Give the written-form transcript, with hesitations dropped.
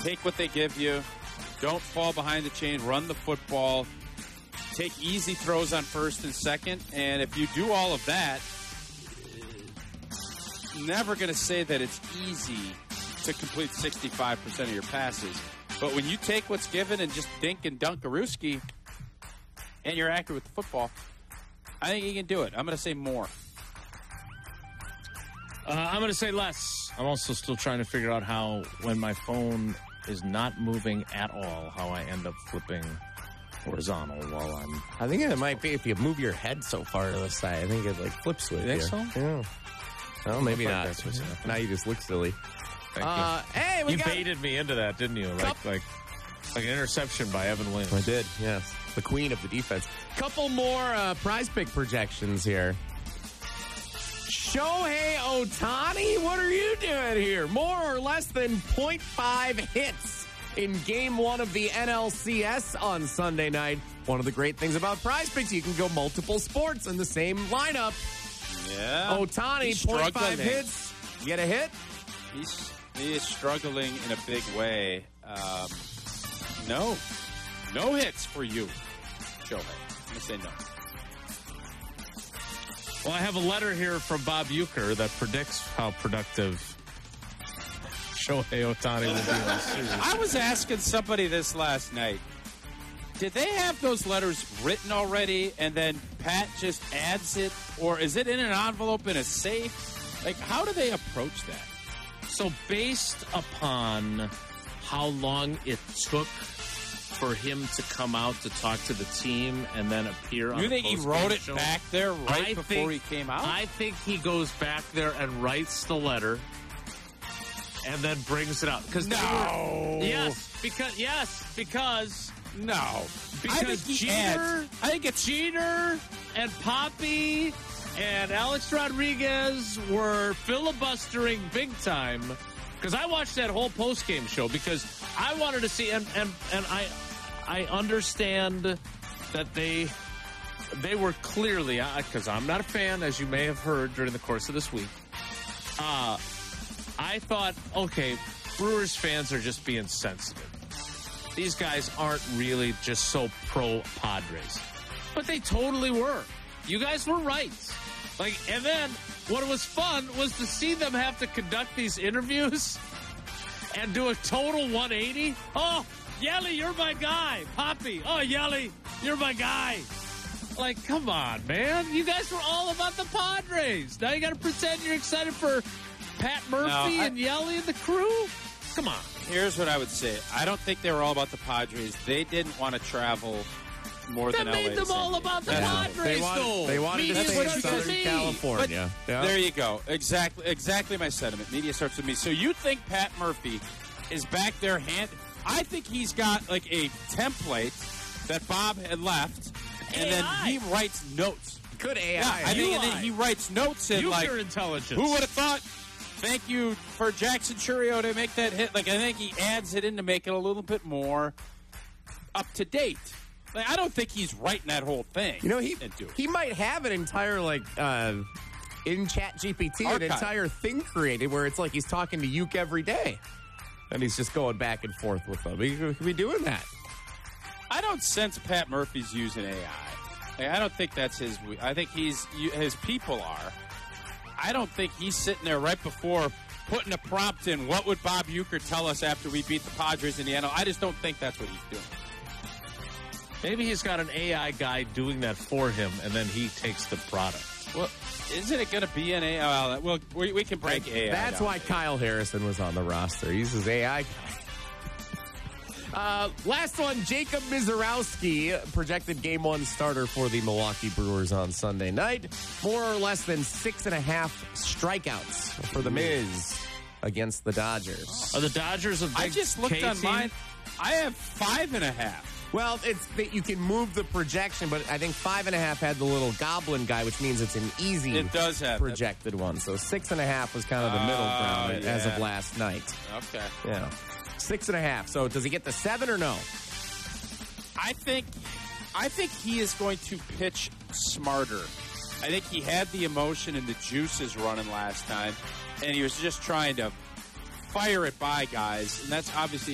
take what they give you. Don't fall behind the chain. Run the football. Take easy throws on first and second. And if you do all of that, never going to say that it's easy to complete 65% of your passes. But when you take what's given and just dink and dunk Aruski, and you're accurate with the football, I think you can do it. I'm going to say more. I'm going to say less. I'm also still trying to figure out how, when my phone is not moving at all, how I end up flipping horizontal while I'm... I think it might be if you move your head so far to the side. I think it like flips with you. You think so? Yeah. Well, maybe not. That's what's happening. Now you just look silly. Thank you. Hey, we You got... baited me into that, didn't you? Like an interception by Evan Williams. I did, yes. The queen of the defense. Couple more Prize Pick projections here. Shohei Ohtani, what are you doing here? More or less than 0.5 hits in Game 1 of the NLCS on Sunday night. One of the great things about Prize Picks, you can go multiple sports in the same lineup. Yeah. Ohtani, 0.5 hits. You get a hit? He is struggling in a big way. No hits for you, Shohei. I'm going to say no. Well, I have a letter here from Bob Uecker that predicts how productive Shohei Ohtani will be in the series. I was asking somebody this last night. Did they have those letters written already and then Pat just adds it? Or is it in an envelope in a safe? Like, how do they approach that? So based upon how long it took for him to come out to talk to the team and then appear on You think he wrote it show, back there before he came out? I think he goes back there and writes the letter and then brings it out. Because no. Because I think it's Jeter and Poppy and Alex Rodriguez were filibustering big time. Because I watched that whole post-game show because I wanted to see, and I understand that they were clearly, because I'm not a fan, as you may have heard during the course of this week. I thought, okay, Brewers fans are just being sensitive. These guys aren't really just so pro-Padres. But they totally were. You guys were right. And then what was fun was to see them have to conduct these interviews and do a total 180. Oh, Yelly, you're my guy. Poppy, oh, Yelly, you're my guy. Like, come on, man. You guys were all about the Padres. Now you got to pretend you're excited for Pat Murphy and Yelly and the crew? Come on. Here's what I would say. I don't think they were all about the Padres. They didn't want to travel more than LA. That made them all about the Padres, though. They wanted to stay in Southern California. Yeah. There you go. Exactly my sentiment. Media starts with me. So you think Pat Murphy is back there I think he's got like a template that Bob had left, and then he writes notes. Good AI. Yeah, I think he writes notes in like intelligence. Who would have thought? Thank you for Jackson Churio to make that hit. Like, I think he adds it in to make it a little bit more up to date. Like, I don't think he's writing that whole thing. You know, he might have an entire, like, in ChatGPT, an entire thing created where it's like he's talking to Uke every day. And he's just going back and forth with them. He could be doing that. I don't sense Pat Murphy's using AI. Like, I don't think that's his. I think his people are. I don't think he's sitting there right before putting a prompt in. What would Bob Uecker tell us after we beat the Padres in the NL? I just don't think that's what he's doing. Maybe he's got an AI guy doing that for him, and then he takes the product. Well, isn't it going to be an AI? Well, we can break AI. That's why Kyle Harrison was on the roster. He's his AI guy. Last one, Jacob Mizorowski, projected Game 1 starter for the Milwaukee Brewers on Sunday night. More or less than 6.5 strikeouts for the Miz against the Dodgers. Are the Dodgers a big I just looked K on team? mine. I have 5.5. Well, it's that you can move the projection, but I think 5.5 had the little goblin guy, which means it's an easy projected one. So 6.5 was kind of the middle ground as of last night. Okay. Yeah. 6.5. So does he get the 7 or no? I think he is going to pitch smarter. I think he had the emotion and the juices running last time, and he was just trying to fire it by guys, and that's obviously